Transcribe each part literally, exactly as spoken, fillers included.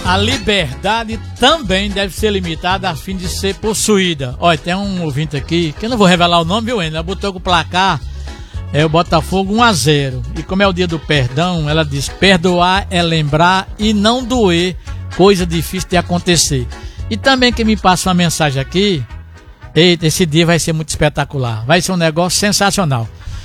a liberdade também deve ser limitada a fim de ser possuída. Olha, tem um ouvinte aqui, que eu não vou revelar o nome, viu, Ela botou com o placar, é o Botafogo um a zero. E como é o dia do perdão, ela diz, perdoar é lembrar e não doer, coisa difícil de acontecer. E também quem me passa uma mensagem aqui, eita, esse dia vai ser muito espetacular, vai ser um negócio sensacional.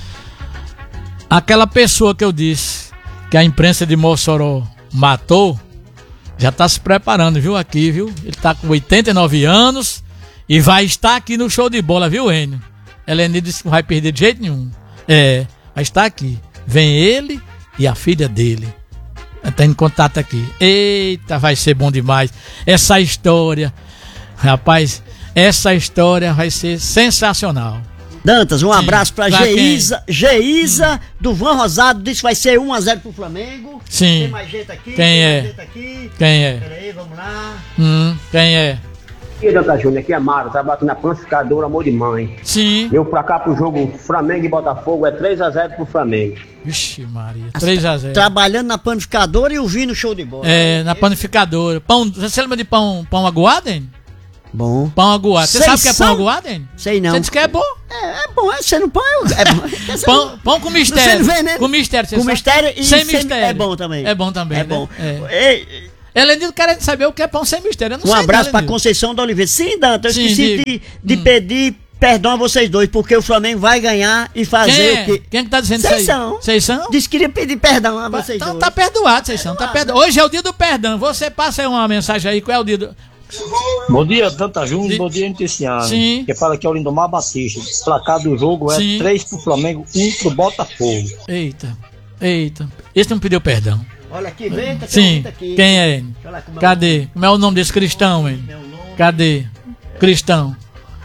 Aquela pessoa que eu disse que a imprensa de Mossoró matou, já está se preparando, viu, aqui, viu? Ele está com oitenta e nove anos e vai estar aqui no show de bola, viu, Enio? Helene disse que não vai perder de jeito nenhum. É, vai estar aqui. Vem ele e a filha dele. Está em contato aqui. Eita, vai ser bom demais. Essa história, rapaz, essa história vai ser sensacional. Dantas, um Sim, abraço pra, pra Geisa, Geisa hum. do Van Rosado, disse que vai ser um a zero pro Flamengo. Sim. Tem mais gente aqui? Quem tem é? Mais gente aqui? Quem é? Peraí, vamos lá. Hum, quem é? E Danta Júnior, aqui é Mário, trabalho aqui na panificadora Amor de Mãe. Sim. Eu pra cá pro jogo Flamengo e Botafogo é três a zero pro Flamengo. Vixe Maria, três a zero. Trabalhando na panificadora e ouvindo show de bola. É, na panificadora. Pão, você lembra de pão, pão aguado, hein? Bom. Pão aguado. Você sabe o que é pão aguado, hein? Sei não. Você disse que é bom? É, é bom, é, você não põe. É bom. pão, pão com mistério. Vê, né? Com mistério, você Com sabe? mistério e sem sem mistério. É bom também. É bom também. É né? bom. É. Ei, Helene querendo saber o que é pão sem mistério. Eu não um sei abraço não, pra Conceição da Oliveira. Sim, Danta, eu Sim, esqueci digo. de, de hum. pedir perdão a vocês dois, porque o Flamengo vai ganhar e fazer Quem é? o quê? Quem é que tá dizendo Vocês isso aí? são. Vocês são? Disse que queria pedir perdão a vocês então dois. tá perdoado, vocês são. Tá perdoado. Hoje é o dia do perdão. Você passa aí uma mensagem aí. Qual é o dia do... Bom dia, Danta Júnior, Sim. Bom dia, Noticiário. Sim. Quem fala aqui é o Lindomar Batista. O placar do jogo é Sim. três pro Flamengo, um pro Botafogo. Eita, eita. Esse não pediu perdão. Olha aqui, vem, tá Sim, aqui. quem é ele? Como Cadê? É como é o nome desse cristão, hein? Cadê? Cristão.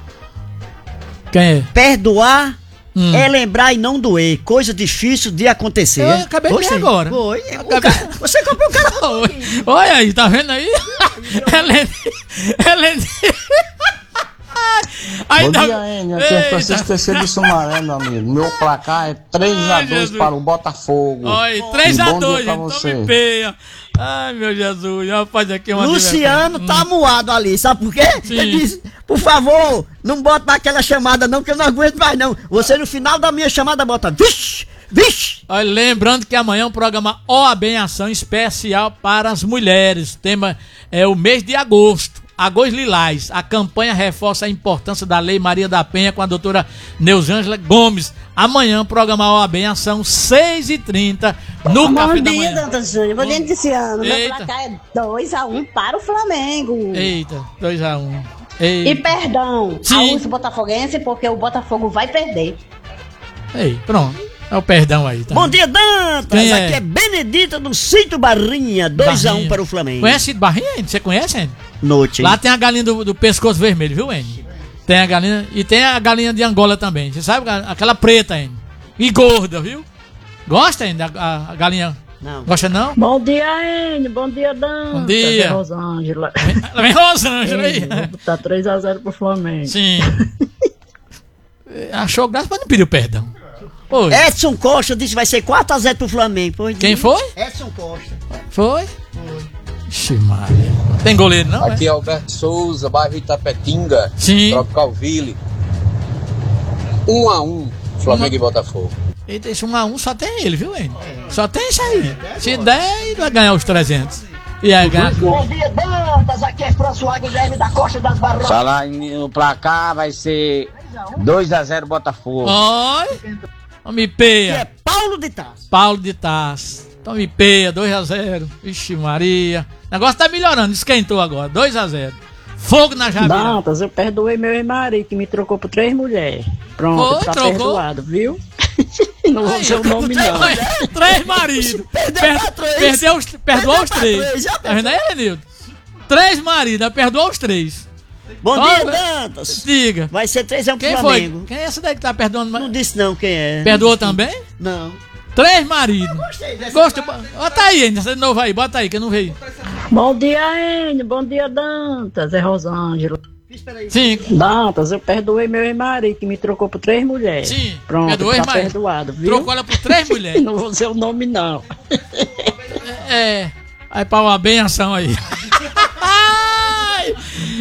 Quem é? Perdoar hum. é lembrar e não doer. Coisa difícil de acontecer. Eu acabei de ver agora. Foi. Acabei... Cara, você comprou o cara. Olha aí, tá vendo aí? Helene. Helene. Bom dia, Enio. Aqui é Francisco Terceiro do Sumaré, meu amigo. Meu placar é três a dois para o Botafogo. Olha, três a dois, pra então você. me peia. Ai, meu Jesus, rapaz, aqui é uma Luciano diversão. tá moado ali, sabe por quê? Sim. Ele disse, por favor, não bota naquela chamada não, que eu não aguento mais não. Você no final da minha chamada bota, vixe, vixe. Olha, lembrando que amanhã é um programa O A B em Ação especial para as mulheres. O tema é o mês de agosto. Agosto Lilás. A campanha reforça a importância da Lei Maria da Penha com a doutora Neusângela Gomes. Amanhã, programa O A B em Ação, seis e trinta, no Bom Café da dia, Manhã. doutor Júnior. Bom dia, Noticiano. Meu Eita. placar é dois a um para o Flamengo. Eita, dois a um. E perdão Sim. ao urso botafoguense, porque o Botafogo vai perder. Ei, pronto. É o perdão aí. Tá? Bom dia, Dantas. Quem é? Aqui é Benedita do Sítio Barrinha, dois a um para o Flamengo. Conhece Barrinha, Andy? Você conhece, Andy? Noite, hein? Lá tem a galinha do, do pescoço vermelho, viu, Andy? Tem a galinha. E tem a galinha de Angola também. Você sabe? Aquela preta, Andy. E gorda, viu? Gosta, Andy? A, a, a galinha. Não. Gosta não? Bom dia, Enio. Bom dia, Dan. Bom dia. É Rosângela. Ela vem Rosângela aí. Tá três a zero pro Flamengo. Sim. Achou graça, mas não pediu perdão. Oi. Edson Costa disse que vai ser quatro a zero pro Flamengo. Foi, Quem foi? Edson Costa. Foi? Foi. Ixi, Maria. Tem goleiro não? Aqui é é Alberto Souza, bairro Itapetinga. Sim. Tropicalville. Um a um, Flamengo Uma... e Botafogo. Eita, esse um a um só tem ele, viu, hein? Só tem isso aí. Se der, ele vai ganhar os trezentos. E aí, ganha... Bom dia, Dantas. Aqui é François Guilherme da Costa das Barrocas. Falar no placar vai ser dois a zero Botafogo. Oi. Tome E peia. é Paulo de Tarso. Paulo de Tarso. Tome peia, dois a zero. Ixi, Maria. O negócio tá melhorando, esquentou agora. dois a zero. Fogo na Javira. Dantas, eu perdoei meu ex-marido que me trocou por três mulheres. Pronto, Foi, tá trocou? perdoado, viu? Não vou dizer o nome não. Três maridos. Perdeu Per- pra três. Perdeu os, perdoou os pra três. três, já Tá vendo aí, Nildo? Três maridos, perdoou os três. Bom Ó, dia, Dantas. Diga. Vai ser três a um pro Quem Flamengo. foi? Quem é esse daí que tá perdoando? Não disse não quem é. Perdoou também? Não. Três maridos. Gostei dessa. Gosto. Bota aí, Enio, essa de novo aí. Bota aí, que eu não veio. Bom dia, Enio. Bom dia, Dantas. É Rosângela. Sim. Dantas, eu perdoei meu ex-marido que me trocou por três mulheres. Sim. Pronto, Perdoou, tá ex-marido. perdoado, viu? Trocou ela por três mulheres. Não vou dizer o nome não. É. Aí pra uma benção aí.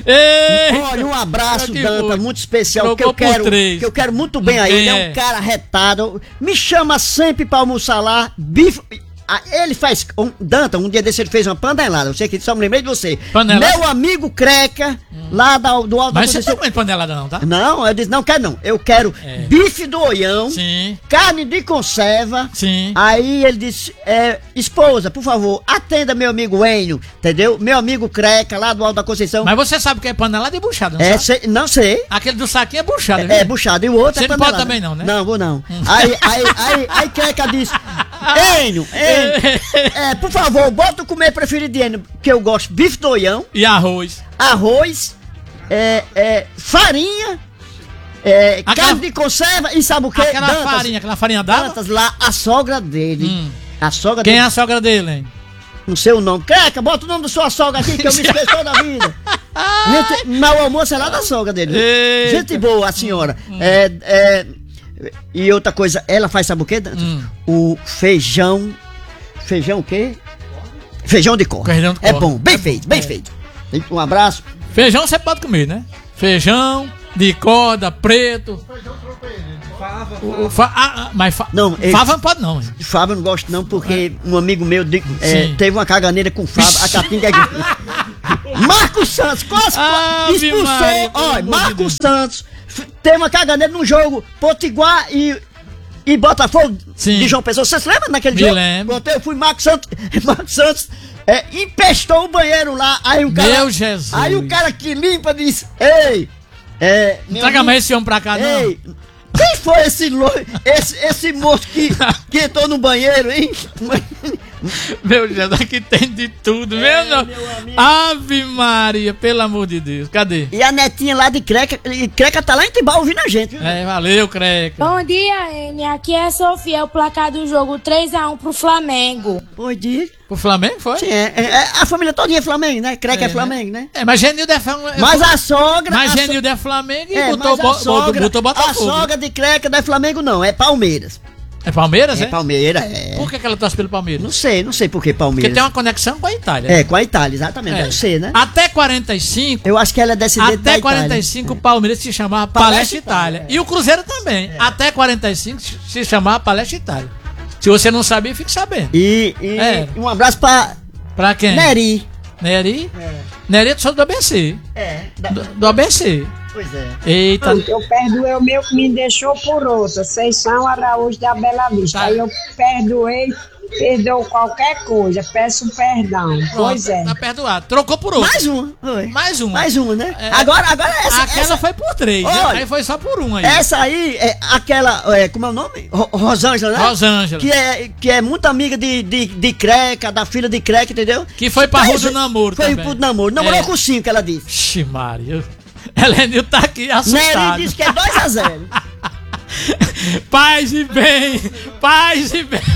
Ei, Olha, um abraço, que Danta, foi. muito especial, que Trocou eu quero, por três. que eu quero muito bem Não a ele, tem, é é. um cara retado, me chama sempre pra almoçar lá, bife, ah, ele faz, um, Danta, um dia desse ele fez uma panelada, eu sei que só me lembrei de você, Panelada? meu amigo Creca, lá da, do Alto da Mas você Conceição. não come panelada não, tá? Não, eu disse, não quero não, eu quero É. bife do Oião, Sim, carne de conserva. sim. Aí ele disse, é, esposa, por favor, atenda meu amigo Enio, entendeu? Meu amigo Creca, lá do Alto da Conceição. Mas você sabe o que é panelada e buchada, não é, sabe? sei- não sei. Aquele do saquinho é buchada, viu? É, buchado. E o outro Você é não panelada. pode também não, né? Não, vou não. Aí, aí, aí, aí Creca disse, Enio, Enio, é, por favor, bota o comer preferido de Enio, que eu gosto, bife do Oião, E arroz. arroz, é, é, farinha, é, Aquela- carne de conserva e sabe o que? Aquela farinha, aquela farinha d'água. Dantas, lá, a sogra dele. Hum. A sogra Quem é dele. a sogra dele, hein? Não sei o nome. Creca, bota o nome da sua sogra aqui, que eu me esqueço toda a vida. Gente, meu almoço é lá da sogra dele. Eita. Gente boa, a senhora. É, é, e outra coisa, ela faz, sabe o quê, Dantas? Hum. O feijão. Feijão o quê? Feijão de corda. Feijão de É corda. bom, bem feito, bem feito. Um abraço. Feijão você pode comer, né? Feijão de corda, preto. O- Fa ah, ah, mas fa Não, ele- fava não pode não. hein? Fábio eu não gosto não, porque um amigo meu de- é, Sim. teve uma caganeira com o Fábio, a capinha é Marcos Santos, quase Ave expulsou, Maria, pelo olha, amor de Marcos Deus. Santos f- teve uma caganeira num jogo Potiguar e, e Botafogo Sim. de João Pessoa, você se lembra daquele Me jogo? lembro. Pronto, eu fui Marcos Santos, Marcos Santos é, empestou o banheiro lá, aí o cara, Meu Jesus. aí o cara que limpa disse, ei, é, meu Traga amigo, mais esse homem pra cá, não. ei, quem foi esse, lo... esse, esse moço que, que entrou no banheiro, hein? Meu Jesus, aqui tem de tudo, É, meu, meu amigo. Ave Maria, pelo amor de Deus. Cadê? E a netinha lá de Creca, e Creca tá lá em Tibau ouvindo a gente, viu? É, valeu, Creca. Bom dia, N. Aqui é a Sofia, o placar do jogo três a um pro Flamengo. Pois diz. Pro Flamengo foi? Sim, é, é, é, a família todinha é Flamengo, né? Creca é, É, né? Flamengo, né? É, mas Genildo é Flamengo. Mas a sogra... Mas a so- Genildo é Flamengo e é, botou, mas a bo- sogra, botou a Botafogo. sogra de Creca não é Flamengo, não, é Palmeiras. É Palmeiras, É é? Palmeiras, é. Por que, que ela torce pelo Palmeiras? Não sei, não sei por que Porque Palmeiras. tem uma conexão com a Itália. É, com a Itália, exatamente, É. deve ser, né? Até quarenta e cinco, Eu acho que ela é descendente da até Itália. quarenta e cinco o Palmeiras se chamava Palestra Palestra Itália. Itália, é. E o Cruzeiro também. Até quarenta e cinco se chamava Palestra Itália. Se você não sabia, fique sabendo. E, e É. um abraço pra Pra quem? Neri. Neri? Neri é só do A B C. É, da- Do, do A B C. pois é. Eita. Eu perdoei o meu que me deixou por outra. Vocês são Araújo da Bela Vista. Tá. Aí eu perdoei, perdoo qualquer coisa, peço perdão. Pois é. Tá perdoado. Trocou por outro. Mais uma. Oi. Mais uma. Mais uma, né? É. Agora, agora essa. Aquela essa, foi por três. né? Olha, Aí foi só por um aí. essa aí é aquela. É, como é o nome? Ro- Rosângela, né? Rosângela. Que é, que é muito amiga de, de, de Creca, da filha de Creca, entendeu? Que foi pra rua Mas, do namoro Foi também. pro namoro. Namorou É. com cinco, ela disse. Ixi, Maria. Helenil tá aqui Nery assustado. disse que é dois a zero. Paz e bem. Paz e bem.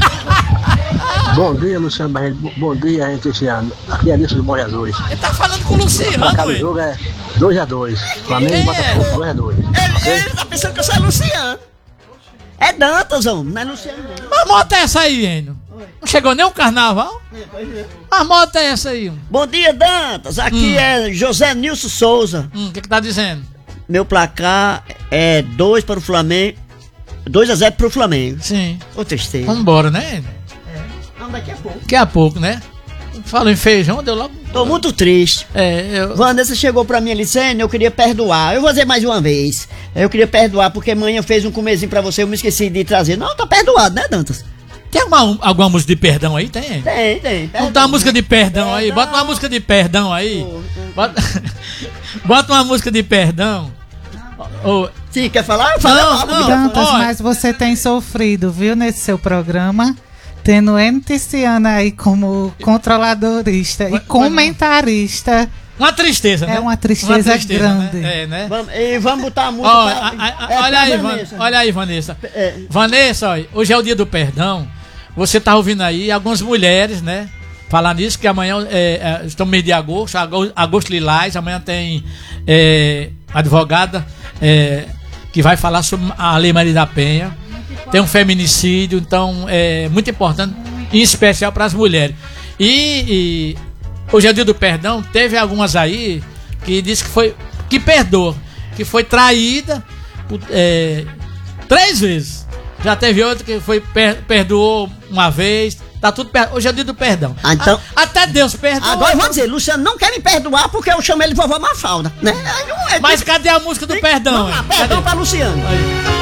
Bom dia, Luciano Barreto. Bom dia, gente esse ano. Aqui é Alice do Bom Jesus. Ele tá falando com o Luciano, Placar do ué. jogo é dois a dois. Flamengo e É. Botafogo, dois a dois. Ele, ele tá pensando que eu sou Luciano. É Dantas, homem, não é Luciano, não. Mas moto é essa aí, Enio? Não chegou nem o carnaval? Mas moto é essa aí? Hum, Bom dia, Dantas. Aqui Hum. é José Nilson Souza. o que que tá dizendo? Meu placar é dois para o Flamengo. dois a zero pro Flamengo. Sim. Ô, tristeza. Vambora, né, Enio? Não, daqui a pouco. Daqui a pouco, né? Falou em feijão, deu logo... Tô muito triste. É, eu... Vanessa chegou pra mim e disse, eu queria perdoar. Eu vou dizer mais uma vez. Eu queria perdoar porque manhã fez um comezinho pra você, eu me esqueci de trazer. Não, tá perdoado, né, Dantas? Tem alguma, alguma música de perdão aí? Tem, Enio? Tem, tem. Vamos dar uma música de perdão aí. Bota uma música de perdão aí. Bota, Bota uma música de perdão. Ô, Sim, quer falar? Fala Não, logo. não. Dantas, olha. mas você tem sofrido, viu, nesse seu programa, tendo M. Tiziana aí como controladorista e comentarista. Uma tristeza, né? É uma tristeza grande. Né? É, né? Vamos, e vamos botar a música Ó, pra- a- a- é, olha pra aí, Van- Vanessa. olha aí, Vanessa. É. Vanessa, olha, hoje é o dia do perdão. Você tá ouvindo aí algumas mulheres, né? Falar nisso, que amanhã é, é, estamos no mês de agosto, agosto, agosto lilás, amanhã tem é, advogada é, que vai falar sobre a Lei Maria da Penha. Tem um feminicídio, então é muito importante, em especial para as mulheres. E, e hoje é o dia do perdão, teve algumas aí que disse que foi, que perdoa, que foi traída é, três vezes. Já teve outra que foi, per, perdoou uma vez. Tá tudo perdoado. Hoje é o dia do perdão. Ah, então, a, até Deus perdoa. Agora eu vou dizer, Luciano não quer me perdoar porque eu chamo ele de vovó Mafalda, né? Mas cadê a música do perdão? Vamos lá, perdão pra Luciano. Aí.